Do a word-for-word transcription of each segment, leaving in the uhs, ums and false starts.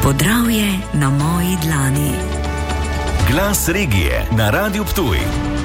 Podravje na moji dlani. Glas regije na Radiu Ptuj.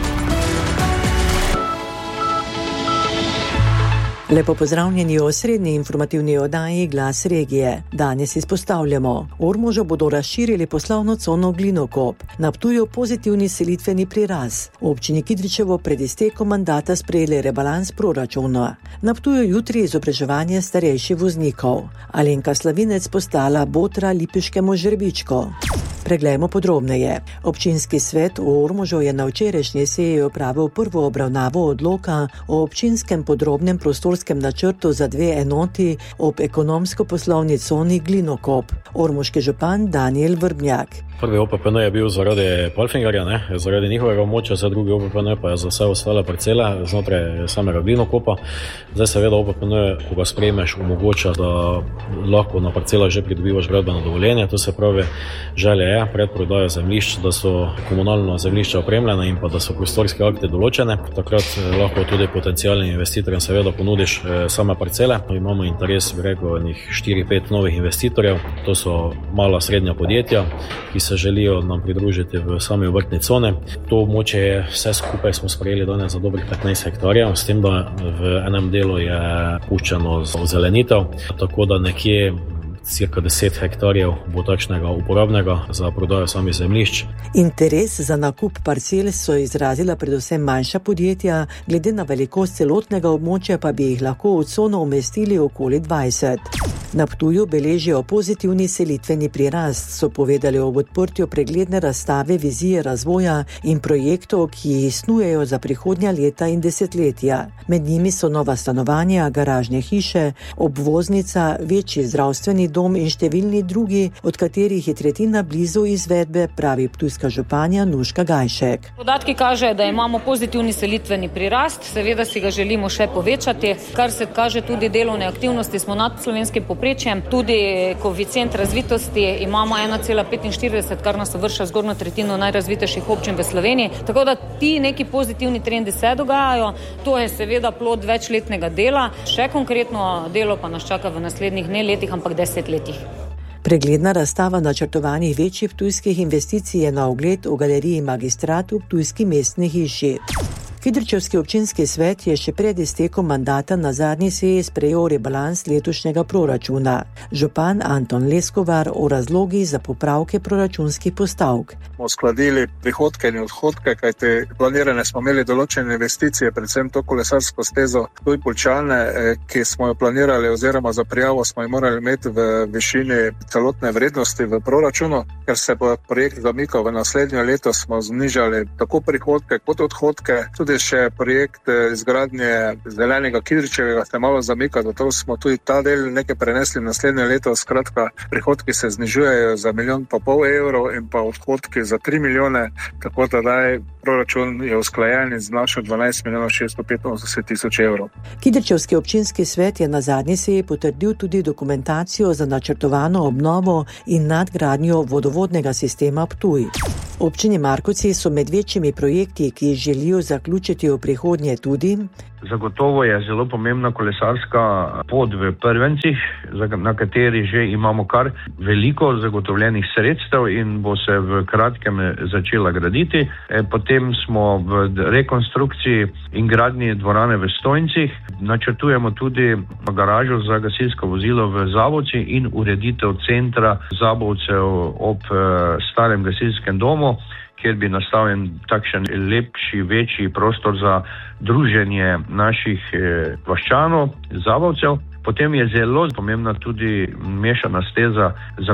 Lepo pozdravljeni v osrednji informativni oddaji Glas regije. Danes izpostavljamo. Ormožu bodo razširili poslovno cono Glinokop. Na Ptuju pozitivni selitveni prirast. V občini Kidričevo pred iztekom mandata sprejeli rebalans proračuna. Na Ptuju jutri izobraževanje starejših voznikov. Alenka Slavinec postala botra lipiškemu žrebičku. Preglejmo podrobneje. Občinski svet v Ormožu je na včerajšnji seji opravil prvo obravnavo odloka o občinskem podrobnem prostorskem načrtu za dve enoti ob ekonomsko-poslovni coni Glinokop. Ormoški župan Danijel Vrbnjak. Prvi O P P N je bil zaradi Polfingerja, ne, zaradi njihovega območja, za drugi O P P N pa je za vse ostale parcele znotraj samega Glinokopa. Zdaj seveda O P P N, ko ga sprejmeš, omogoča, da lahko na parcelah že pridobivaš gradbeno dovoljenje. To se pravi, želja je predprodaja zemljišč, da so komunalna zemljišča opremljena in pa da so prostorske akte določene. Takrat lahko tudi potencialnim investitorjem seveda ponudiš same parcele. Imamo interes, bi rekel, enih štiri pet novih investitorjev. To so mala srednja podjetja, ki se želijo nam pridružiti v sami obrtni cone. To območje je vse skupaj smo sprejeli danes za dobrih petnajst hektarjev, s tem, da v enem delu je puščeno za ozelenitev, tako da nekje cirka deset hektarjev bo takšnega uporabnega za prodajo samih zemljišč. Interes za nakup parcel so izrazila predvsem manjša podjetja, glede na velikost celotnega območja pa bi jih lahko v cono umestili okoli dvajset. Na Ptuju beležijo pozitivni selitveni prirast, so povedali ob odprtju pregledne razstave vizije razvoja in projektov, ki jih snujejo za prihodnja leta in desetletja. Med njimi so nova stanovanja, garažne hiše, obvoznica, večji zdravstveni dom in številni drugi, od katerih je tretjina blizu izvedbe, pravi ptujska županja Nuška Gajšek. Podatki kažejo, da imamo pozitivni selitveni prirast, seveda si ga želimo še povečati. Kar se kaže tudi delovne aktivnosti, smo nad slovenskim povprečjem, tudi koeficient razvitosti imamo ena cela petinštirideset, kar nas uvršča zgornjo tretjino najrazvitejših občin v Sloveniji. Tako da ti neki pozitivni trendi se dogajajo. To je seveda plod večletnega dela. Še konkretno delo pa nas čaka v naslednjih ne letih, ampak deset letih. Pregledna razstava načrtovanih večjih ptujskih investicij je na ogled v galeriji Magistrat v Ptujski mestni hiši. Kidričevski občinski svet je še pred iztekom mandata na zadnji seji sprejel rebalans letošnjega proračuna. Župan Anton Leskovar o razlogih za popravke proračunskih postavk. Smo uskladili prihodke in odhodke, kajte planirane smo imeli določene investicije, predvsem to kolesarsko stezo Ptuj-Poljčane, ki smo jo planirali oziroma za prijavo smo jo morali imeti v višini celotne vrednosti v proračunu. Ker se bo projekt zamikal v naslednjo leto, smo znižali tako prihodke kot odhodke. Tudi še projekt izgradnje zelenega Kidričevega se malo zamika, zato smo tudi ta del nekaj prenesli v naslednje leto. Skratka, prihodki se znižujejo za milijon pa pol evrov in pa odhodki za tri milijone, tako da daj proračun je usklajen in znašal dvanajst milijonov šeststo petinosemdeset tisoč evrov. Kidričevski občinski svet je na zadnji seji potrdil tudi dokumentacijo za načrtovano obnovo in nadgradnjo vodovodnega sistema Ptuj. Občini Markovci so med večjimi projekti, ki jih želijo zaključiti v prihodnje tudi. Zagotovo je zelo pomembna kolesarska pot v Prvencih, na kateri že imamo kar veliko zagotovljenih sredstev in bo se v kratkem začela graditi. Potem smo v rekonstrukciji in gradnji dvorane v Stojncih. Načrtujemo tudi garažo za gasilsko vozilo v Zabovci in ureditev centra Zabovcev ob starem gasilskem domu, kjer bi nastal en takšen lepši, večji prostor za druženje naših vaščanov, Zabovcev. Potem je zelo pomembna tudi mešana steza za